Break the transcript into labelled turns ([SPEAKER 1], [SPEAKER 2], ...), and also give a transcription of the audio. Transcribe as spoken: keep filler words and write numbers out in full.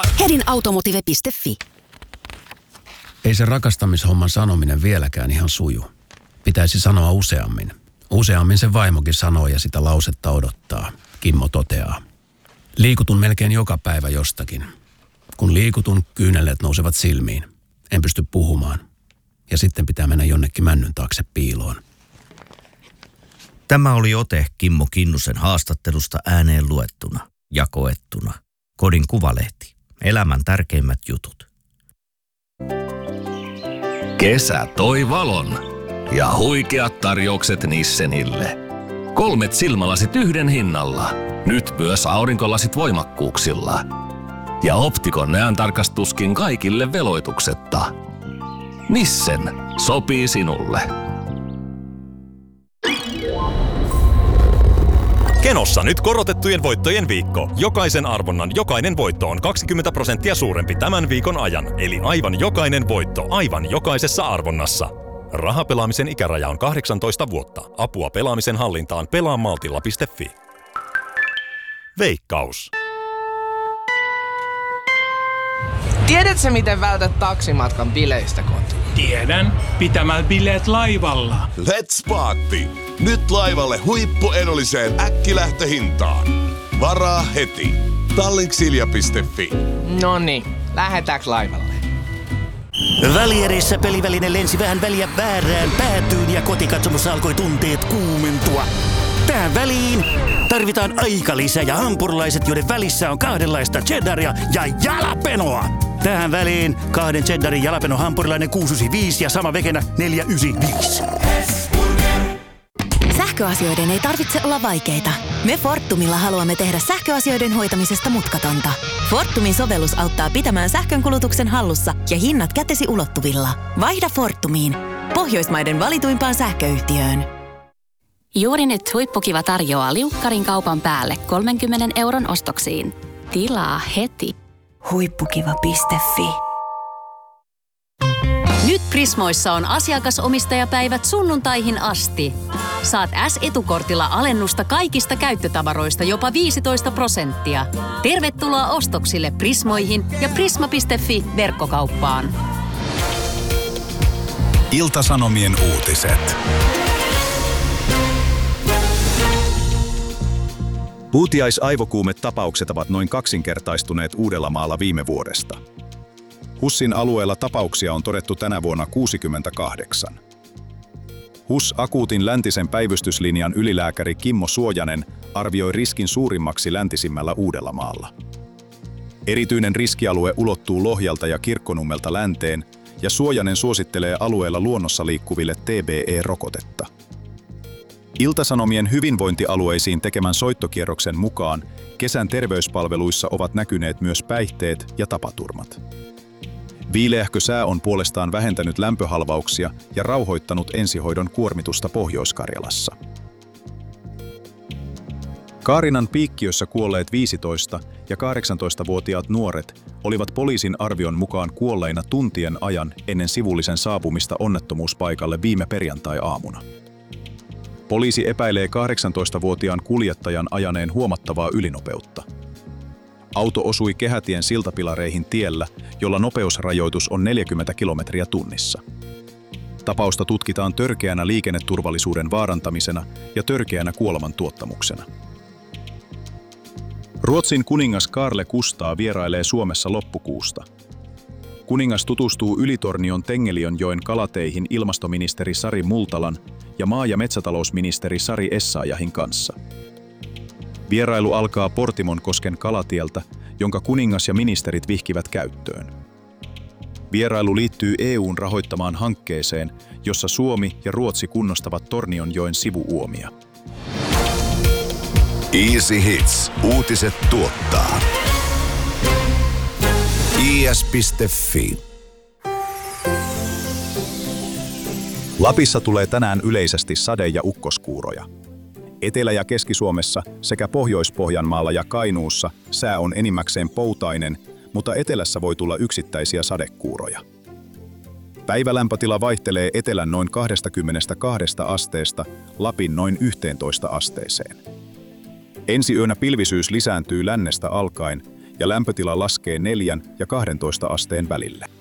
[SPEAKER 1] hedin automotive piste fi.
[SPEAKER 2] Ei se rakastamishomman sanominen vieläkään ihan suju. Pitäisi sanoa useammin. Useammin se vaimokin sanoo ja sitä lausetta odottaa. Kimmo toteaa. Liikutun melkein joka päivä jostakin. Kun liikutun, kyyneleet nousevat silmiin. En pysty puhumaan. Ja sitten pitää mennä jonnekin männyn taakse piiloon.
[SPEAKER 3] Tämä oli ote Kimmo Kinnusen haastattelusta ääneen luettuna ja koettuna. Kodin Kuvalehti. Elämän tärkeimmät jutut.
[SPEAKER 4] Kesä toi valon ja huikeat tarjoukset Nissenille. Kolmet silmälasit yhden hinnalla. Nyt myös aurinkolasit voimakkuuksilla. Ja Optikon näöntarkastuskin kaikille veloituksetta. Nissen sopii sinulle.
[SPEAKER 5] Kenossa nyt korotettujen voittojen viikko. Jokaisen arvonnan jokainen voitto on kaksikymmentä prosenttia suurempi tämän viikon ajan. Eli aivan jokainen voitto aivan jokaisessa arvonnassa. Rahapelaamisen ikäraja on kahdeksantoista vuotta. Apua pelaamisen hallintaan pelaamaltilla piste fi. Veikkaus.
[SPEAKER 6] Tiedätkö, miten vältät taksimatkan bileistä kotiin?
[SPEAKER 7] Tiedän. Pitämällä bileet laivalla.
[SPEAKER 8] Let's party! Nyt laivalle huippuedulliseen äkkilähtöhintaan. Varaa heti. Tallinksilja piste fi.
[SPEAKER 6] Noniin, lähetäänkö laivalle?
[SPEAKER 9] Välierissä peliväline lensi vähän väliä väärään päätyyn ja kotikatsomossa alkoi tunteet kuumentua. Tähän väliin tarvitaan aikalisä ja hampurilaiset, joiden välissä on kahdenlaista cheddaria ja jalapenoa. Tähän väliin kahden cheddarin jalapeno hampurilainen kuusi yhdeksänkymmentäviisi ja sama vekenä neljä yhdeksänkymmentäviisi.
[SPEAKER 1] Sähköasioiden ei tarvitse olla vaikeita. Me Fortumilla haluamme tehdä sähköasioiden hoitamisesta mutkatonta. Fortumin sovellus auttaa pitämään sähkönkulutuksen hallussa ja hinnat kätesi ulottuvilla. Vaihda Fortumiin, Pohjoismaiden valituimpaan sähköyhtiöön.
[SPEAKER 10] Juuri nyt Huippukiva tarjoaa liukkarin kaupan päälle kolmenkymmenen euron ostoksiin. Tilaa heti.
[SPEAKER 1] Huippukiva piste fi.
[SPEAKER 11] Nyt Prismoissa on asiakasomistajapäivät sunnuntaihin asti. Saat S-etukortilla alennusta kaikista käyttötavaroista jopa viisitoista prosenttia. Tervetuloa ostoksille Prismoihin ja prisma piste fi verkkokauppaan.
[SPEAKER 12] Ilta-Sanomien uutiset. Puutiais-aivokuumetapaukset ovat noin kaksinkertaistuneet Uudellamaalla viime vuodesta. HUSin alueella tapauksia on todettu tänä vuonna kuusikymmentäkahdeksan. H U S-akuutin läntisen päivystyslinjan ylilääkäri Kimmo Suojanen arvioi riskin suurimmaksi läntisimmällä Uudellamaalla. Erityinen riskialue ulottuu Lohjalta ja Kirkkonummelta länteen, ja Suojanen suosittelee alueella luonnossa liikkuville T B E-rokotetta. Ilta-Sanomien hyvinvointialueisiin tekemän soittokierroksen mukaan kesän terveyspalveluissa ovat näkyneet myös päihteet ja tapaturmat. Viileähkö sää on puolestaan vähentänyt lämpöhalvauksia ja rauhoittanut ensihoidon kuormitusta Pohjois-Karjalassa. Kaarinan Piikkiössä kuolleet viisitoista- ja kahdeksantoistavuotiaat nuoret olivat poliisin arvion mukaan kuolleina tuntien ajan ennen sivullisen saapumista onnettomuuspaikalle viime perjantai-aamuna. Poliisi epäilee kahdeksantoistavuotiaan kuljettajan ajaneen huomattavaa ylinopeutta. Auto osui kehätien siltapilareihin tiellä, jolla nopeusrajoitus on neljäkymmentä kilometriä tunnissa. Tapausta tutkitaan törkeänä liikenneturvallisuuden vaarantamisena ja törkeänä kuolemantuottamuksena. Ruotsin kuningas Carl Gustaf vierailee Suomessa loppukuusta. Kuningas tutustuu Ylitornion Tengelionjoen kalateihin ilmastoministeri Sari Multalan ja maa- ja metsätalousministeri Sari Essayahin kanssa. Vierailu alkaa Portimonkosken kalatieltä, jonka kuningas ja ministerit vihkivät käyttöön. Vierailu liittyy E U:n rahoittamaan hankkeeseen, jossa Suomi ja Ruotsi kunnostavat Tornionjoen sivuuomia.
[SPEAKER 8] Easy Hits. Uutiset tuottaa i s piste fi.
[SPEAKER 12] Lapissa tulee tänään yleisesti sade- ja ukkoskuuroja. Etelä- ja Keski-Suomessa sekä Pohjois-Pohjanmaalla ja Kainuussa sää on enimmäkseen poutainen, mutta etelässä voi tulla yksittäisiä sadekuuroja. Päivälämpötila vaihtelee etelän noin kaksikymmentäkaksi asteesta Lapin noin yhteentoista asteeseen. Ensi yönä pilvisyys lisääntyy lännestä alkaen ja lämpötila laskee neljän ja kahdentoista asteen välille.